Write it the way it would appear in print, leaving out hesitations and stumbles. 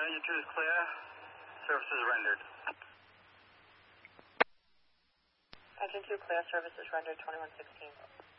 Engine 2 is clear. Services rendered. Engine 2 clear. Services rendered 2116.